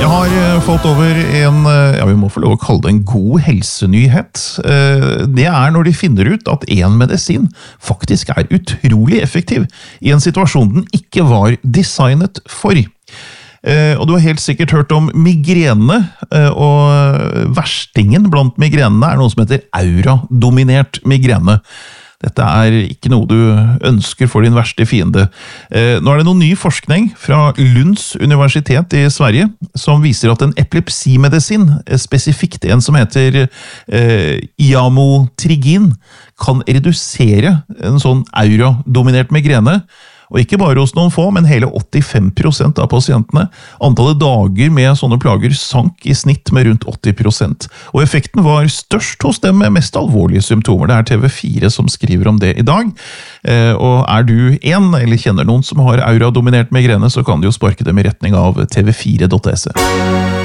Jeg har fått over en, vi må få lov å kalle det en god helsenyhet. Det når de finner ut at en medisin faktisk utrolig effektiv i en situasjon den ikke var designet for. Og du har helt sikkert hørt om migrene, og verstingen blant migrenene noe som heter auradominert migrene. Dette ikke noe du ønsker for din verste fiende. Nå det noen ny forskning fra Lunds universitet i Sverige som viser at en epilepsimedisin, spesifikt en som heter iamotrigin, kan redusere en sånn auradominert migrene. Og ikke bare hos noen få, men hele 85% av pasientene. Antallet dager med sånne plager sank i snitt med rundt 80%. Og effekten var størst hos dem med mest alvorlige symptomer. Det TV4 som skriver om det i dag. Og du en, eller kjenner noen som har auradominert migrene, så kan du jo sparke dem i retning av tv4.se.